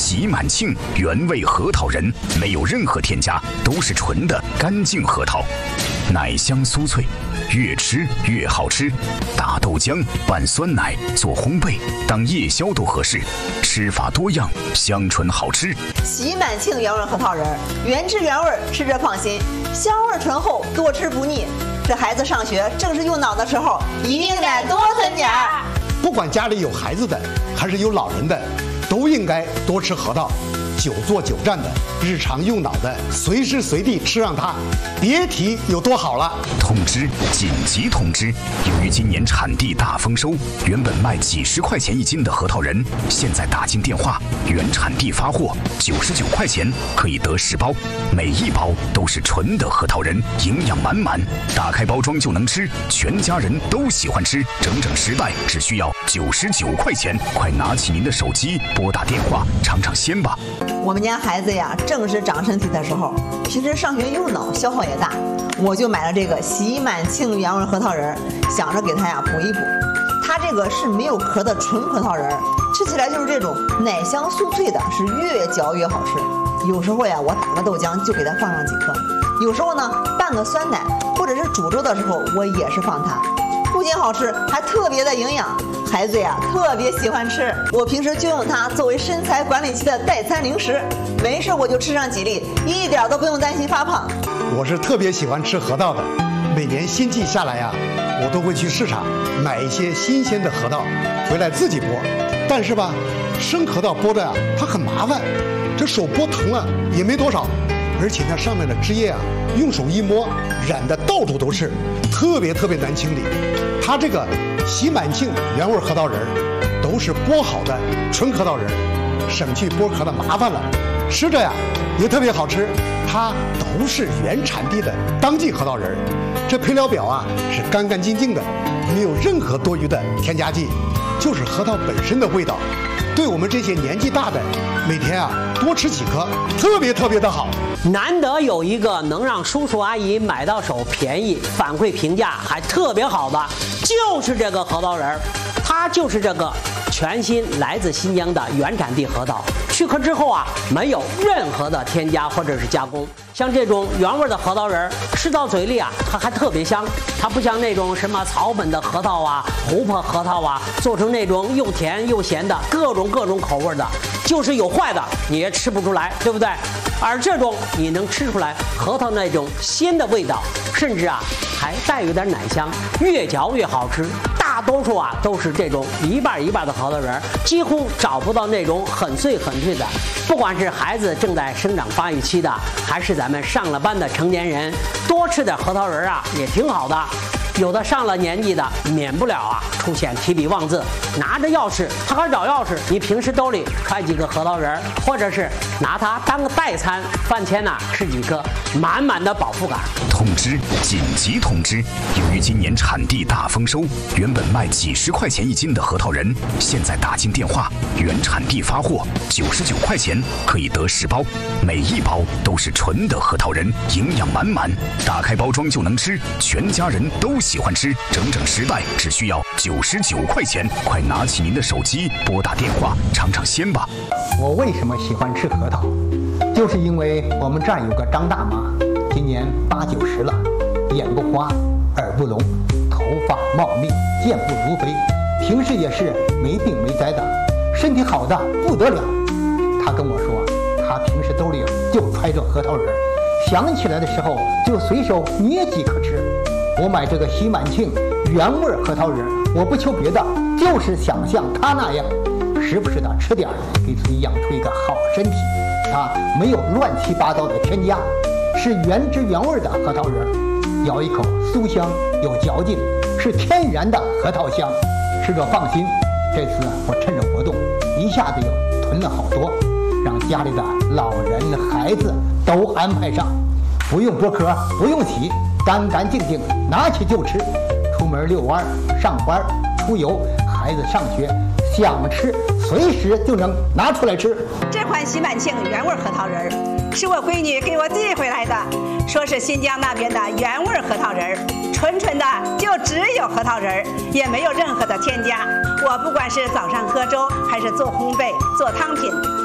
喜满庆原味核桃仁，没有任何添加，都是纯的干净核桃，奶香酥脆，越吃越好吃。打豆浆拌酸奶做烘焙当夜宵都合适，吃法多样，香醇好吃。 喜满庆原味核桃仁，原汁原味，吃着放心，香味醇厚，多吃不腻。这孩子上学正是用脑的时候，一定得多吞点儿。 不管家里有孩子的还是有老人的，都应该多吃核桃。久坐久站的，日常用脑的，随时随地吃上它，别提有多好了。 通知！紧急通知！由于今年产地大丰收，原本卖几十块钱一斤的核桃仁，现在打进电话，原产地发货，99块钱可以得10包，每一包都是纯的核桃仁，营养满满，打开包装就能吃，全家人都喜欢吃，整整10袋，只需要99块钱，快拿起您的手机拨打电话尝尝鲜吧。 我们家孩子呀，正是长身体的时候，平时上学用脑，消耗也大，我就买了这个喜满庆原味核桃仁，想着给他呀补一补。它这个是没有壳的纯核桃仁，吃起来就是这种奶香酥脆的，是越嚼越好吃。有时候呀，我打个豆浆就给它放上几颗，有时候呢拌个酸奶，或者是煮粥的时候，我也是放它。不仅好吃，还特别的营养，孩子呀特别喜欢吃。我平时就用它作为身材管理期的代餐零食，没事我就吃上几粒，一点都不用担心发胖。 我是特别喜欢吃核桃的，每年新季下来呀，我都会去市场买一些新鲜的核桃回来自己剥。但是吧，生核桃剥的呀，它很麻烦，这手剥疼了也没多少，而且那上面的汁液啊，用手一摸，染的到处都是，特别难清理。它这个喜满庆原味核桃仁都是剥好的纯核桃仁，省去剥壳的麻烦了，吃着呀也特别好吃。它都是原产地的当季核桃仁，这配料表啊是干净净的，没有任何多余的添加剂，就是核桃本身的味道。对我们这些年纪大的，每天啊多吃几颗，特别的好。 难得有一个能让叔叔阿姨买到手便宜，反馈评价还特别好的，就是这个核桃仁儿。它就是这个全新来自新疆的原产地核桃，去壳之后啊，没有任何的添加或者是加工。像这种原味的核桃仁儿，吃到嘴里啊，它还特别香。它不像那种什么草本的核桃啊、琥珀核桃啊，做成那种又甜又咸的各种口味的，就是有坏的你也吃不出来，对不对？而这种你能吃出来核桃那种鲜的味道，甚至啊还带有点奶香，越嚼越好吃。大多数啊都是这种一半的核桃仁，几乎找不到那种很脆的。不管是孩子正在生长发育期的，还是咱们上了班的成年人，多吃点核桃仁啊也挺好的。有的上了年纪的，免不了啊出现提笔忘字，拿着钥匙他还找钥匙，你平时兜里揣几个核桃仁，或者是拿它当个代餐，饭前呢吃几颗，满的饱腹感。 通知！紧急通知！由于今年产地大丰收，原本卖几十块钱一斤的核桃仁，现在打进电话，原产地发货，99块钱可以得10包，每一包都是纯的核桃仁，营养满满，打开包装就能吃，全家人都喜欢吃，整10袋，只需要99块钱，快拿起您的手机拨打电话尝尝鲜吧。 我为什么喜欢吃核桃？就是因为我们这儿有个张大妈，今年80、90了，眼不花，耳不聋，头发茂密，健步如飞，平时也是没病没灾的，身体好的不得了。她跟我说，她平时兜里就揣着核桃仁，想起来的时候就随手捏几颗吃。我买这个喜满庆原味核桃仁，我不求别的，就是想像她那样，时不时的吃点，给自己养出一个好身体。它没有乱七八糟的添加，是原汁原味的核桃仁，咬一口酥香有嚼劲，是天然的核桃香，吃着放心。这次我趁着活动，一下子又囤了好多，让家里的老人孩子都安排上，不用剥壳，不用洗，干净拿起就吃。出门遛弯、上班、出游，孩子上学想吃随时就能拿出来吃。 这款喜满庆原味核桃仁是我闺女给我寄回来的，说是新疆那边的原味核桃仁，纯的就只有核桃仁，也没有任何的添加。我不管是早上喝粥，还是做烘焙、做汤品，